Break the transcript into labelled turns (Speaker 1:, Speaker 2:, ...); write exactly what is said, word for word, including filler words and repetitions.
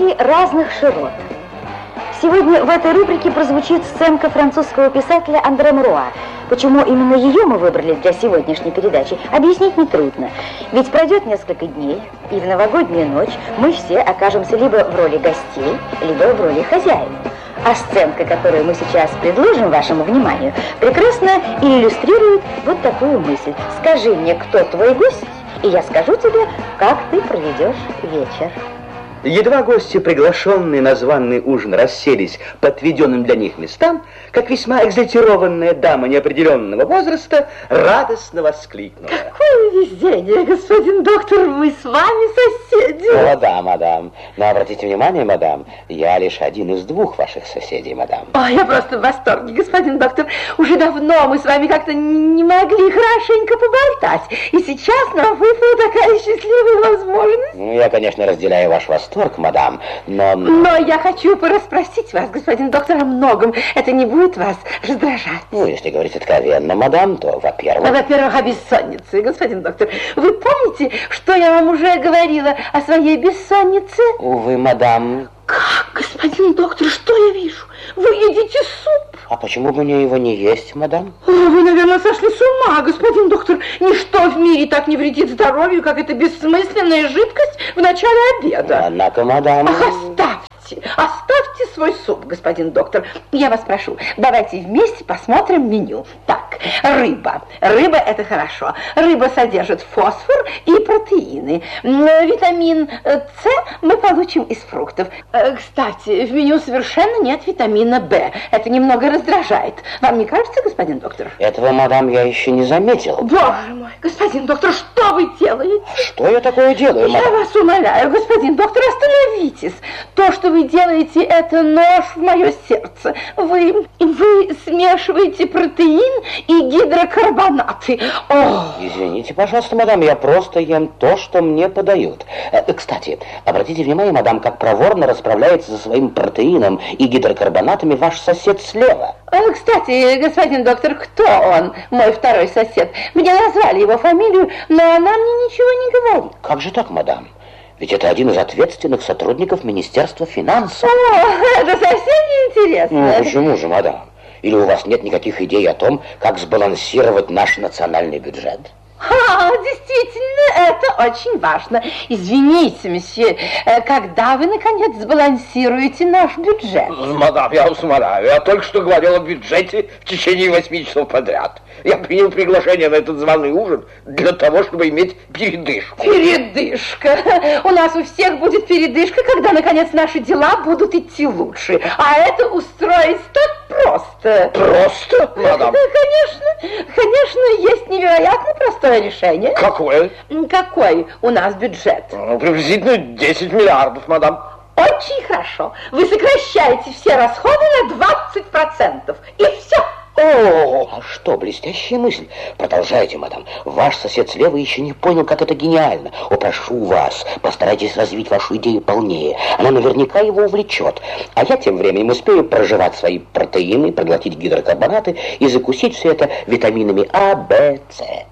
Speaker 1: Рубрики разных широт. Сегодня в этой рубрике прозвучит сценка французского писателя Андре Мруа. Почему именно ее мы выбрали для сегодняшней передачи, объяснить нетрудно. Ведь пройдет несколько дней, и в новогоднюю ночь мы все окажемся либо в роли гостей, либо в роли хозяев. А сценка, которую мы сейчас предложим вашему вниманию, прекрасно иллюстрирует вот такую мысль. Скажи мне, кто твой гость, и я скажу тебе, как ты проведешь вечер.
Speaker 2: Едва гости, приглашенные на званый ужин, расселись по отведенным для них местам, как весьма экзальтированная дама неопределенного возраста радостно воскликнула:
Speaker 3: «Какое везение, господин доктор, мы с вами соседи!»
Speaker 4: О, да, мадам. Но обратите внимание, мадам, я лишь один из двух ваших соседей, мадам.
Speaker 3: О, я просто в восторге, господин доктор. Уже давно мы с вами как-то не могли хорошенько поболтать. И сейчас нам выпала такая счастливая возможность.
Speaker 4: Ну, я, конечно, разделяю ваш восторг, мадам, но...
Speaker 3: Но я хочу порасспросить вас, господин доктор, о многом. Это не будет вас раздражать.
Speaker 4: Ну, если говорить откровенно, мадам, то, во-первых...
Speaker 3: Во-первых, о бессоннице, господин доктор. Вы помните, что я вам уже говорила о своей бессоннице?
Speaker 4: Увы, мадам...
Speaker 3: Как, господин доктор, что я вижу? Вы едите суп.
Speaker 4: А почему бы мне его не есть, мадам?
Speaker 3: О, вы, наверное, сошли с ума, господин доктор. Ничто в мире так не вредит здоровью, как эта бессмысленная жидкость в начале обеда.
Speaker 4: Однако, мадам...
Speaker 3: Ах, оставьте, оставьте свой суп, господин доктор. Я вас прошу, давайте вместе посмотрим меню. Так, рыба. Рыба – это хорошо. Рыба содержит фосфор и протеины. Витамин С мы получим из фруктов. Кстати, в меню совершенно нет витамина В. Это немного раздражает. Вам не кажется, господин доктор?
Speaker 4: Этого, мадам, я еще не заметил.
Speaker 3: Боже мой, господин доктор, что вы делаете?
Speaker 4: Что я такое делаю,
Speaker 3: Я
Speaker 4: мадам?
Speaker 3: вас умоляю, господин доктор, остановитесь. То, что вы делаете, это нож в мое сердце. Вы, вы смешиваете протеин и гидрокарбонаты. О!
Speaker 4: Извините, пожалуйста, мадам, я просто ем то, что мне подают. Э, Кстати, обратите внимание, мадам, как проворно расправляется со своим протеином и гидрокарбонатами ваш сосед слева.
Speaker 3: Э, Кстати, господин доктор, кто он, мой второй сосед? Мне назвали его фамилию, но она мне ничего не говорит.
Speaker 4: Как же так, мадам? Ведь это один из ответственных сотрудников Министерства финансов.
Speaker 3: О, это совсем не интересно.
Speaker 4: Ну, почему же, мадам? Или у вас нет никаких идей о том, как сбалансировать наш национальный бюджет?
Speaker 3: А, действительно, это очень важно. Извините, месье, когда вы, наконец, сбалансируете наш бюджет?
Speaker 5: Мадам, я вас умоляю, я только что говорил о бюджете в течение восьми часов подряд. Я принял приглашение на этот званый ужин для того, чтобы иметь передышку.
Speaker 3: Передышка. У нас у всех будет передышка, когда, наконец, наши дела будут идти лучше. А это устроить так просто.
Speaker 5: Просто, мадам?
Speaker 3: Конечно, конечно, есть невероятно простое решение.
Speaker 5: Какое?
Speaker 3: Какой у нас бюджет?
Speaker 5: Ну, приблизительно десять миллиардов, мадам.
Speaker 3: Очень хорошо. Вы сокращаете все расходы на двадцать процентов. И все.
Speaker 4: О, а что, блестящая мысль. Продолжайте, мадам. Ваш сосед слева еще не понял, как это гениально. О, прошу вас, постарайтесь развить вашу идею полнее. Она наверняка его увлечет. А я тем временем успею проживать свои протеины, проглотить гидрокарбонаты и закусить все это витаминами А, Б, С.